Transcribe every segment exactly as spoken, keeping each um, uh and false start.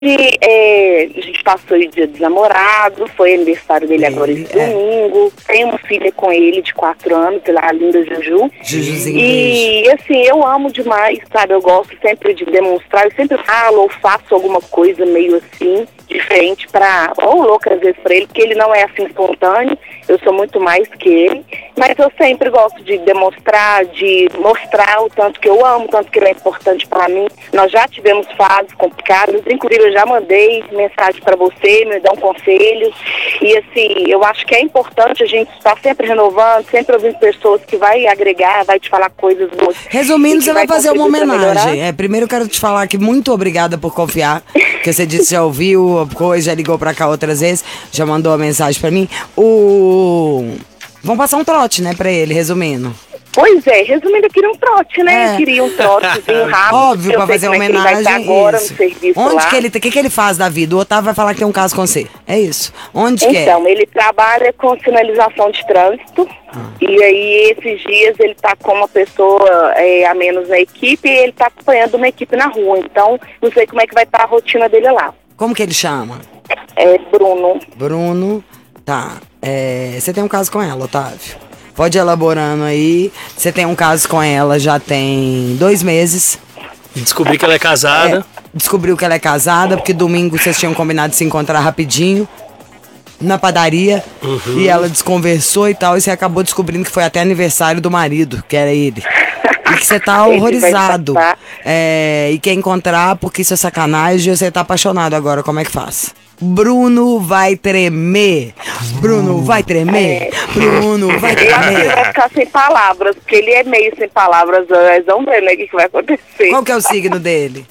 E, é, a gente passou o dia dos namorados, foi aniversário dele Ele, agora esse é. domingo. Tenho uma filha com ele de quatro anos, lá, linda Juju. Jujuzinho, E assim, eu amo demais, sabe? Eu gosto sempre de demonstrar, eu sempre falo ou faço alguma coisa meio assim, diferente pra, ou louca às vezes pra ele, porque ele não é assim espontâneo, eu sou muito mais que ele, mas eu sempre gosto de demonstrar, de mostrar o tanto que eu amo, o tanto que ele é importante pra mim. Nós já tivemos fases complicadas, inclusive eu já mandei mensagem pra você, me dá um conselho, e assim, eu acho que é importante a gente estar sempre renovando, sempre ouvindo pessoas que vai agregar, vai te falar coisas boas. Resumindo, você vai fazer uma homenagem. É, É, primeiro eu quero te falar que muito obrigada por confiar, que você disse que já ouviu a coisa, já ligou pra cá outras vezes, já mandou a mensagem pra mim. O... Vamos passar um trote, né, pra ele, resumindo. Pois é, resumindo, eu queria um trote, né? É. Eu queria um trotezinho rápido. Óbvio, eu pra sei fazer como é que ele homenagem. vai estar agora Isso. no serviço Onde lá. que ele, o que, que ele faz da vida? O Otávio vai falar que tem um caso com você. É isso. Onde que é? Então, ele trabalha com sinalização de trânsito. Ah. E aí, esses dias, ele tá com uma pessoa é, a menos na equipe e ele tá acompanhando uma equipe na rua. Então, não sei como é que vai estar a rotina dele lá. Como que ele chama? É Bruno. Bruno. Tá. É, você tem um caso com ela, Otávio? Pode ir elaborando aí. Você tem um caso com ela já tem dois meses. Descobri que ela é casada. É, descobriu que ela é casada, porque domingo vocês tinham combinado de se encontrar rapidinho na padaria. Uhum. E ela desconversou e tal. E você acabou descobrindo que foi até aniversário do marido, que era ele. E que você tá Ele vai horrorizado. passar. É, e quer encontrar porque isso é sacanagem. Você tá apaixonado agora. Como é que faz? Bruno vai tremer. Bruno vai tremer. Bruno vai Eu acho que ele vai tremer. ficar sem palavras, porque ele é meio sem palavras. Nós vamos ver, né, o que que vai acontecer. Qual que é o signo dele?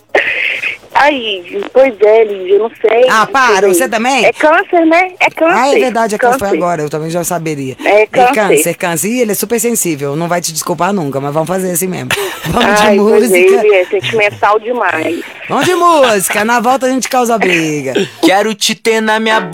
Aí, pois é, Lígia, eu não sei. Ah, para, Não sei. você também? É câncer, né? É câncer. Ah, é verdade, é que foi câncer. agora, eu também já saberia. É câncer. câncer, câncer. Ih, ele é super sensível, não vai te desculpar nunca, mas vamos fazer assim mesmo. Vamos Ai, de pois é, música. ele é sentimental demais. Vamos de música, na volta a gente causa briga. Quero te ter na minha